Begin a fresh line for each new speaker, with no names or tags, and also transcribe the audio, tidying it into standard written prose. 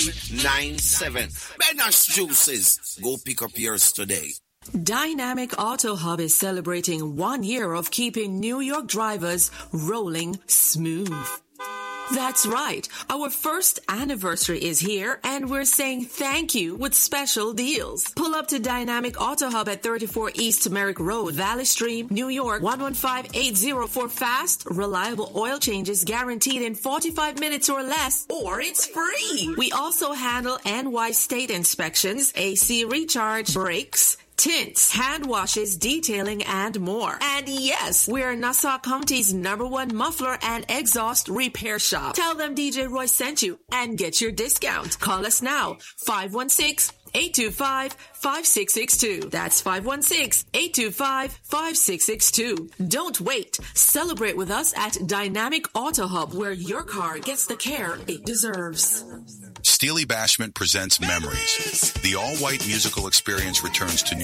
97. Benner's Juices. Go pick up yours today.
Dynamic Auto Hub is celebrating 1 year of keeping New York drivers rolling smooth. That's right. Our first anniversary is here, and we're saying thank you with special deals. Pull up to Dynamic Auto Hub at 34 East Merrick Road, Valley Stream, New York, 11580 for fast, reliable oil changes guaranteed in 45 minutes or less, or it's free. We also handle NY state inspections, AC recharge, brakes, tints, hand washes, detailing, and more. And yes, we're Nassau County's #1 muffler and exhaust repair shop. Tell them DJ Roy sent you and get your discount. Call us now, 516-825-5662. That's 516-825-5662. Don't wait. Celebrate with us at Dynamic Auto Hub, where your car gets the care it deserves.
Steely Bashment presents Memories. The all-white musical experience returns to New